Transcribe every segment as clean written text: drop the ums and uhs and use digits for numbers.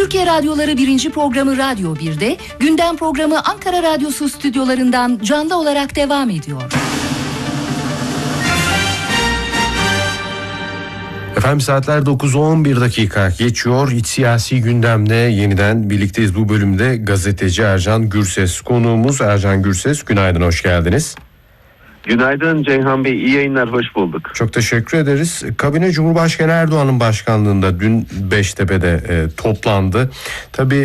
Türkiye Radyoları 1. programı Radyo 1'de, gündem programı Ankara Radyosu stüdyolarından canlı olarak devam ediyor. Efendim saatler 9:11 dakika geçiyor. İç siyasi gündemde yeniden birlikteyiz. Bu bölümde gazeteci Ercan Gürses konuğumuz. Ercan Gürses, günaydın, hoş geldiniz. Günaydın Ceyhan Bey, iyi yayınlar, hoş bulduk. Çok teşekkür ederiz. Kabine Cumhurbaşkanı Erdoğan'ın başkanlığında dün Beştepe'de toplandı. Tabii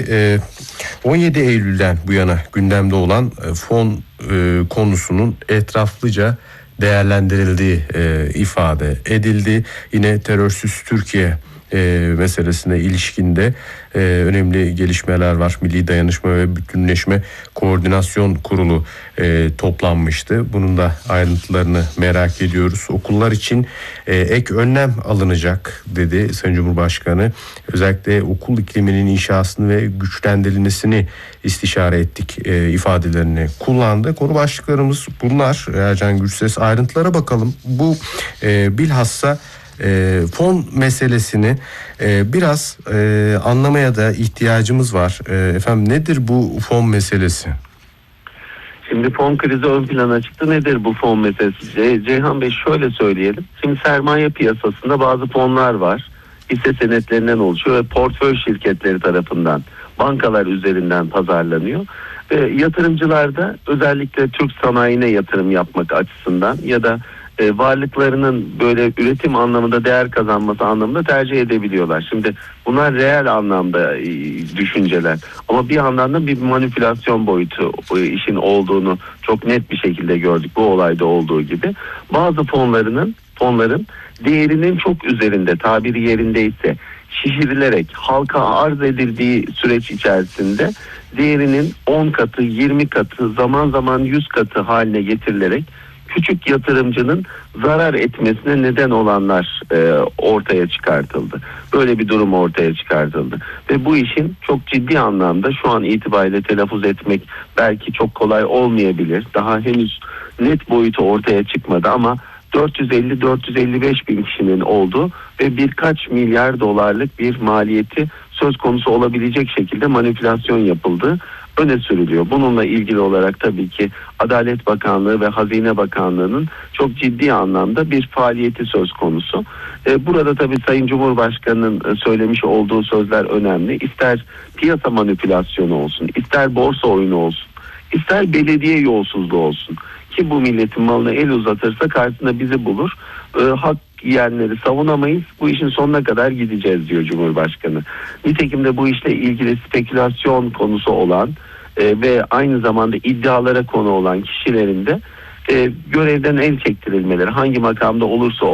17 Eylül'den bu yana gündemde olan fon konusunun etraflıca değerlendirildiği ifade edildi. Yine terörsüz Türkiye meselesine ilişkinde önemli gelişmeler var. Milli Dayanışma ve Bütünleşme Koordinasyon Kurulu toplanmıştı. Bunun da ayrıntılarını merak ediyoruz. Okullar için ek önlem alınacak dedi Sayın Cumhurbaşkanı. Özellikle okul ikliminin inşasını ve güçlendirilmesini istişare ettik ifadelerini kullandı. Konu başlıklarımız bunlar. Ercan Gürses, ayrıntılara bakalım. Bu bilhassa fon meselesini biraz anlamaya da ihtiyacımız var. Efendim, nedir bu fon meselesi? Şimdi fon krizi ön plana çıktı. Nedir bu fon meselesi? Ceyhan Bey, şöyle söyleyelim. Şimdi sermaye piyasasında bazı fonlar var. Hisse senetlerinden oluşuyor ve portföy şirketleri tarafından, bankalar üzerinden pazarlanıyor. Yatırımcılar da özellikle Türk sanayine yatırım yapmak açısından ya da varlıklarının böyle üretim anlamında değer kazanması anlamında tercih edebiliyorlar. Şimdi bunlar reel anlamda düşünceler. Ama bir yandan da bir manipülasyon boyutu işin olduğunu çok net bir şekilde gördük bu olayda olduğu gibi. Bazı fonların değerinin çok üzerinde, tabiri yerindeyse şişirilerek halka arz edildiği süreç içerisinde değerinin 10 katı, 20 katı, zaman zaman 100 katı haline getirilerek küçük yatırımcının zarar etmesine neden olanlar ortaya çıkartıldı. Böyle bir durum ortaya çıkartıldı. Ve bu işin çok ciddi anlamda şu an itibariyle telaffuz etmek belki çok kolay olmayabilir. Daha henüz net boyutu ortaya çıkmadı ama 450-455 bin kişinin olduğu ve birkaç milyar dolarlık bir maliyeti söz konusu olabilecek şekilde manipülasyon yapıldığı öne sürülüyor. Bununla ilgili olarak tabii ki Adalet Bakanlığı ve Hazine Bakanlığı'nın çok ciddi anlamda bir faaliyeti söz konusu. Burada tabii Sayın Cumhurbaşkanı'nın söylemiş olduğu sözler önemli. İster piyasa manipülasyonu olsun, ister borsa oyunu olsun, ister belediye yolsuzluğu olsun ki bu milletin malına el uzatırsa karşısında bizi bulur. Hak yiyenleri savunamayız. Bu işin sonuna kadar gideceğiz diyor Cumhurbaşkanı. Nitekim de bu işle ilgili spekülasyon konusu olan ve aynı zamanda iddialara konu olan kişilerin de görevden el çektirilmeleri, hangi makamda olursa